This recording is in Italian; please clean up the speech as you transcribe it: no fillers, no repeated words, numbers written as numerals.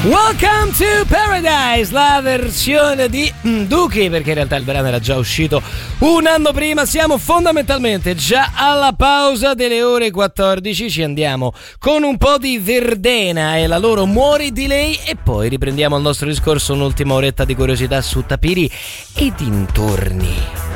Welcome to Paradise, la versione di Duki, perché in realtà il brano era già uscito un anno prima. Siamo fondamentalmente già alla pausa delle ore 14, ci andiamo con un po' di Verdena e la loro Muori di lei e poi riprendiamo il nostro discorso, un'ultima oretta di curiosità su Tapiri e dintorni.